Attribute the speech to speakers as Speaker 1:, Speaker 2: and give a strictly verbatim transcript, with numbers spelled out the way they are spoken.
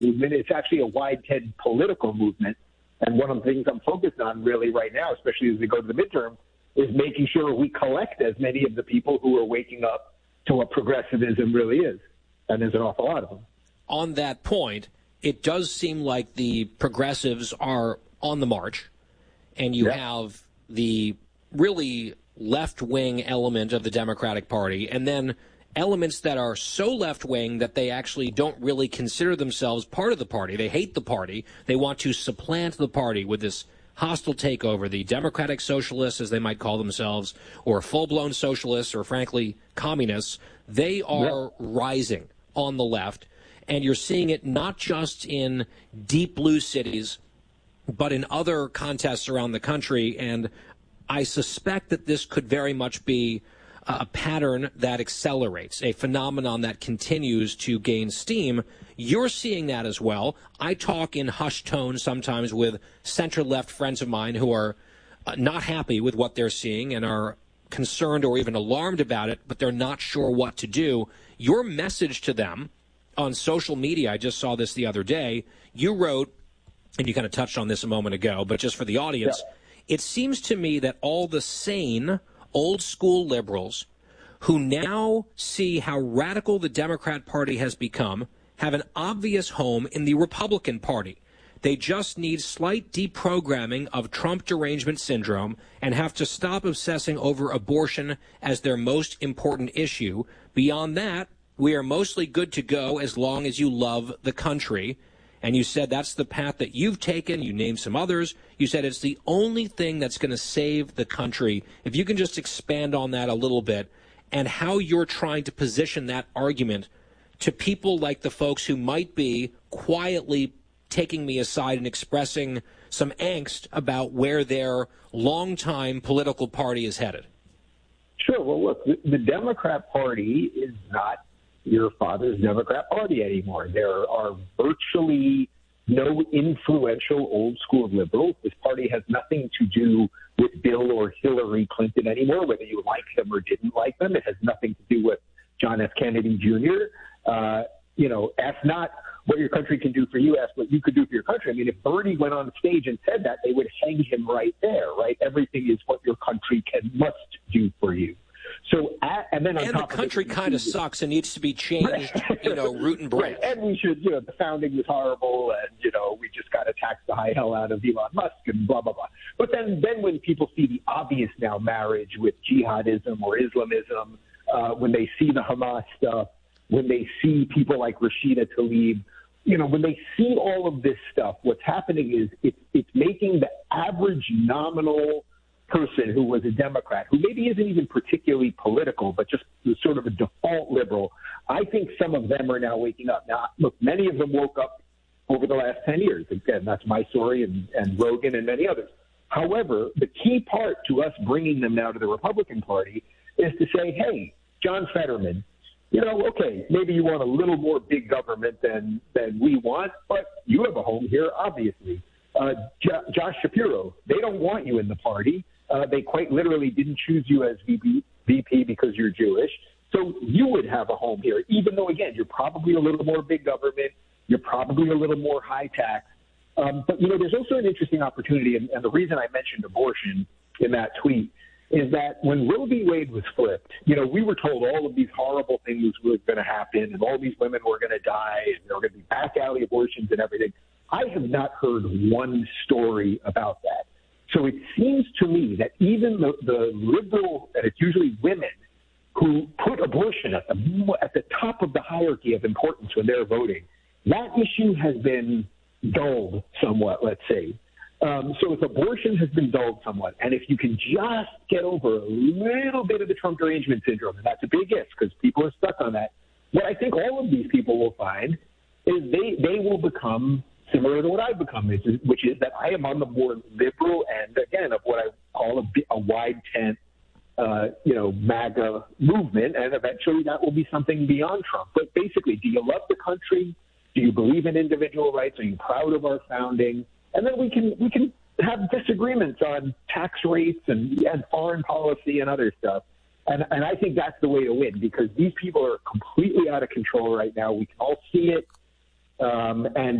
Speaker 1: movement. It's actually a wide tent political movement. And one of the things I'm focused on really right now, especially as we go to the midterm, is making sure we collect as many of the people who are waking up to what progressivism really is. And there's an awful lot of them.
Speaker 2: On that point, it does seem like the progressives are on the march, and you yep. have the really left-wing element of the Democratic Party, and then elements that are so left-wing that they actually don't really consider themselves part of the party. They hate the party. They want to supplant the party with this hostile takeover. The Democratic Socialists, as they might call themselves, or full-blown socialists, or frankly, communists, they are yep. rising on the left, and you're seeing it not just in deep blue cities, but in other contests around the country, and I suspect that this could very much be a pattern that accelerates, a phenomenon that continues to gain steam. You're seeing that as well. I talk in hushed tones sometimes with center-left friends of mine who are not happy with what they're seeing and are concerned or even alarmed about it, but they're not sure what to do. Your message to them on social media, I just saw this the other day, you wrote, and you kind of touched on this a moment ago, but just for the audience, yeah. it seems to me that all the sane old-school liberals who now see how radical the Democrat Party has become have an obvious home in the Republican Party. They just need slight deprogramming of Trump derangement syndrome and have to stop obsessing over abortion as their most important issue. Beyond that, we are mostly good to go as long as you love the country. And you said that's the path that you've taken. You named some others. You said it's the only thing that's going to save the country. If you can just expand on that a little bit and how you're trying to position that argument to people like the folks who might be quietly taking me aside and expressing some angst about where their longtime political party is headed.
Speaker 1: Sure. Well, look, the, the Democrat Party is not your father's Democrat Party anymore. There are virtually no influential old-school liberals. This party has nothing to do with Bill or Hillary Clinton anymore, whether you like them or didn't like them. It has nothing to do with John F. Kennedy Junior Uh, you know, ask not what your country can do for you, ask what you could do for your country. I mean, if Bernie went on stage and said that, they would hang him right there, right? Everything is what your country can must do for you. So, at, and then on
Speaker 2: and
Speaker 1: top
Speaker 2: the country kind of sucks and needs to be changed, you know, root and branch.
Speaker 1: Right. And we should, you know, the founding was horrible, and you know, we just got to tax the high hell out of Elon Musk and blah blah blah. But then, then when people see the obvious now marriage with jihadism or Islamism, uh, when they see the Hamas stuff, when they see people like Rashida Tlaib, you know, when they see all of this stuff, what's happening is it's it's making the average nominal person who was a Democrat, who maybe isn't even particularly political, but just sort of a default liberal, I think some of them are now waking up. Now, look, many of them woke up over the last ten years. Again, that's my story and, and Rogan and many others. However, the key part to us bringing them now to the Republican Party is to say, hey, John Fetterman, you know, okay, maybe you want a little more big government than, than we want, but you have a home here, obviously. Uh, J- Josh Shapiro, they don't want you in the party. Uh, they quite literally didn't choose you as V P, V P because you're Jewish. So you would have a home here, even though, again, you're probably a little more big government. You're probably a little more high tax. Um, but, you know, there's also an interesting opportunity, and, and the reason I mentioned abortion in that tweet is that when Roe v. Wade was flipped, you know, we were told all of these horrible things were going to happen and all these women were going to die and there were going to be back alley abortions and everything. I have not heard one story about that. So it seems to me that even the, the liberal, and it's usually women, who put abortion at the at the top of the hierarchy of importance when they're voting, that issue has been dulled somewhat, let's say. Um, so if abortion has been dulled somewhat, and if you can just get over a little bit of the Trump derangement syndrome, and that's a big if because people are stuck on that, what I think all of these people will find is they, they will become similar to what I've become, which is that I am on the more liberal end, again, of what I call a, a wide tent, uh, you know, MAGA movement, and eventually that will be something beyond Trump. But basically, do you love the country? Do you believe in individual rights? Are you proud of our founding? And then we can we can have disagreements on tax rates and, and foreign policy and other stuff. And, and I think that's the way to win because these people are completely out of control right now. We can all see it. um, and